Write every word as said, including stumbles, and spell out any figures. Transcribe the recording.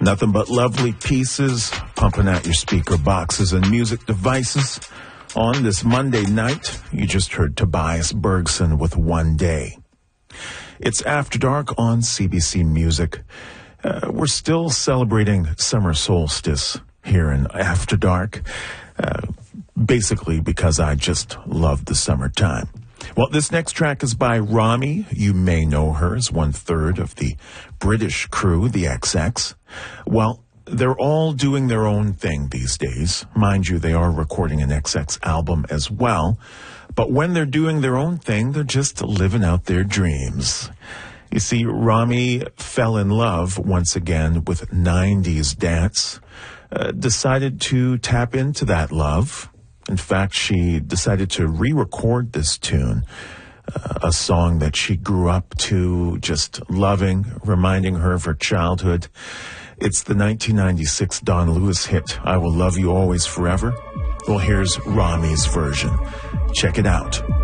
Nothing but lovely pieces pumping out your speaker boxes and music devices. On this Monday night, you just heard Tobias Bergson with One Day. It's After Dark on C B C Music. Uh, we're still celebrating summer solstice here in After Dark, uh, basically because I just love the summertime. Well, this next track is by Rami. You may know her as one-third of the British crew, the X X. Well, they're all doing their own thing these days. Mind you, they are recording an X X album as well. But when they're doing their own thing, they're just living out their dreams. You see, Rami fell in love once again with nineties dance, uh, decided to tap into that love. In fact, she decided to re-record this tune, uh, a song that she grew up to, just loving, reminding her of her childhood. It's the nineteen ninety-six Don Lewis hit, I Will Love You Always Forever. Well, here's Rami's version. Check it out.